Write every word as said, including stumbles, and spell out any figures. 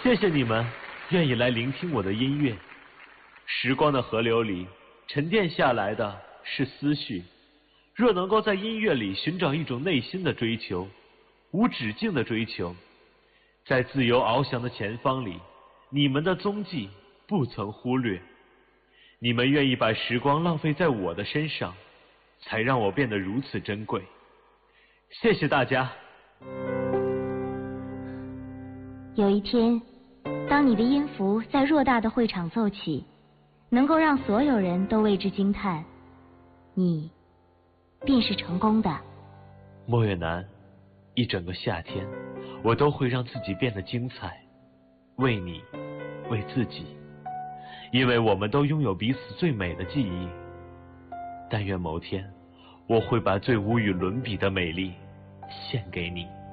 谢谢你们愿意来聆听我的音乐。时光的河流里沉淀下来的是思绪，若能够在音乐里寻找一种内心的追求，无止境的追求，在自由翱翔的前方里，你们的踪迹不曾忽略。你们愿意把时光浪费在我的身上，才让我变得如此珍贵。谢谢大家。 有一天，当你的音符在偌大的会场奏起，能够让所有人都为之惊叹，你便是成功的。 莫月南，一整个夏天，我都会让自己变得精彩，为你，为自己，因为我们都拥有彼此最美的记忆。但愿某天，我会把最无与伦比的美丽献给你。